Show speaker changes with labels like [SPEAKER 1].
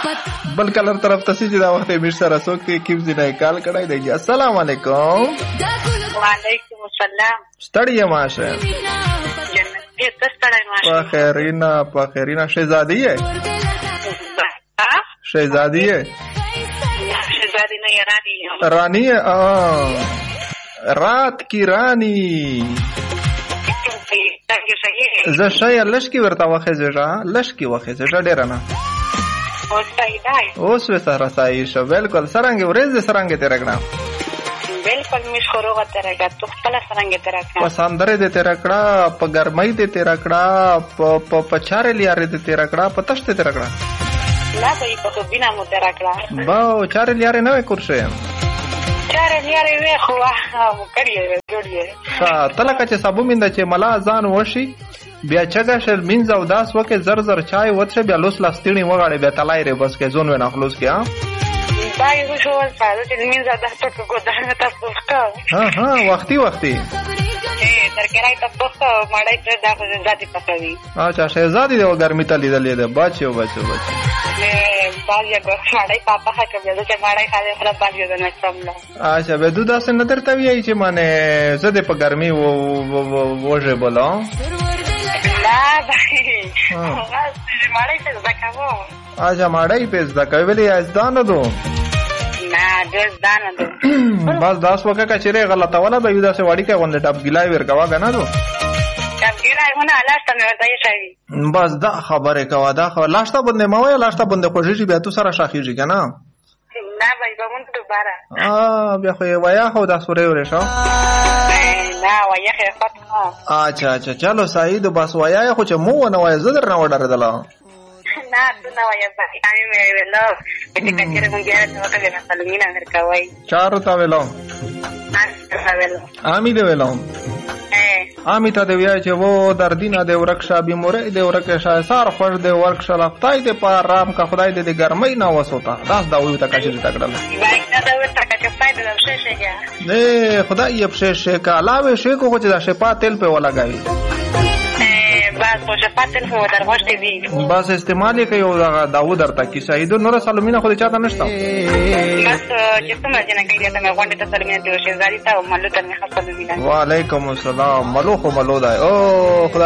[SPEAKER 1] بل کلر طرف ته چې دا وخت مې سره څوک دی کیم ځای کال کړای دی. السلام علیکم.
[SPEAKER 2] وعلیکم السلام.
[SPEAKER 1] ستړی ماشه
[SPEAKER 2] جنت دې ستړی ماشه.
[SPEAKER 1] په خیرینا شهزادی ہے. شهزادی ہے.
[SPEAKER 2] شهزادی نه رانی.
[SPEAKER 1] رانی ہے. رات کی رانی. زه شای لشکی ورته وخه زړه لشکی وخه زړه ډیر نه. اوس و سره سای شو بالکل سرنګ ورځ سرنګ تیر کړه.
[SPEAKER 2] بالکل مش خروغه تیر کړه تو خپل سرنګ تیر کړه.
[SPEAKER 1] په ساندره دې تیر کړه په ګرمۍ دې تیر کړه په چارې لیارې دې تیر کړه په تشت تیر کړه.
[SPEAKER 2] لا به په بنا مو تیر کړه.
[SPEAKER 1] باو چارې لیارې نه کورشه.
[SPEAKER 2] چارې لیارې وې خو مو کړی جوړیه.
[SPEAKER 1] ها تلکه چې سبو مینده چې ملا ځان وشي بیا چګه شل مینځ او داس وکه زر زر چای وڅ بیا لوس لاستینی وغاړي بیا تلای ری بس کې زون و نه خلوص کې ها.
[SPEAKER 2] دا یو شو ول چې مینځ داسته کو ګودانه تاسو ښه.
[SPEAKER 1] ها وختي
[SPEAKER 2] ترکرای تاسو مړای ته دا ذاتي پکوي.
[SPEAKER 1] اچھا شهزادی د ګرمي ته لیدلې ده بچو.
[SPEAKER 2] باجه مړای پاپا هکه بیا چې مړای خاله خپل باجه نه سملا.
[SPEAKER 1] اچھا به دو داس نه درته وی چې معنی زده په ګرمي وژه بولا.
[SPEAKER 2] لا بھائی مړای ته زکاو.
[SPEAKER 1] اچھا مړای په زکاو ویلې ازدان دو.
[SPEAKER 2] نه دز دان دو.
[SPEAKER 1] بس داس وکه کچره غلطه ولا به یودا سه وړي کې غونډه ټاپ ګلای ورکوا غنا دو.
[SPEAKER 2] ټاپ ګلای ونه لاشته مې ورته شي.
[SPEAKER 1] بس دا خبره کوا دا خو لاشته بنده ما وای لاشته بنده خوږی بیا تو سره شاخیږي کنه.
[SPEAKER 2] نه بھائی به مونږ دوباره.
[SPEAKER 1] بیا خو ویا خو دا سورې ورې شو.
[SPEAKER 2] نه ویا خو فتح.
[SPEAKER 1] اچھا چلو سعید بس ویا خو چې مو نه وای زدر نه وډر دلا.
[SPEAKER 2] نه تو نه ویا بھائی امي مې ویلو چې کچره مونږ یې ته وکړه نه سلمینا ورکوي.
[SPEAKER 1] چارو تا ویلو. آمی دې ویلو. آمی ته دی ویا چې وو در دینه د ورکشا بیموره دی ورکشا سار خوش دی ورکشا لفتای دی پر رام کا خدای دې ګرمۍ نه وسوتا داس دا وی ته کچې تکړه.
[SPEAKER 2] بای دا ورته کچې فائدہ ده شې
[SPEAKER 1] نه خدای یې په شې کا علاوه شې کو چې دا شپه تل په ولګای.
[SPEAKER 2] بس خو شپه تل په درغشت دی.
[SPEAKER 1] بس استعمال کوي او داو درته کی شهید نور سلمینا خو چاته نشته.
[SPEAKER 2] بس چې څنګه جن کوي ته مې غونډه ته سلمینا دی شهزادی ته ملو ته مې خپل مینا.
[SPEAKER 1] وعلیکم السلام ملو خو ملو دا او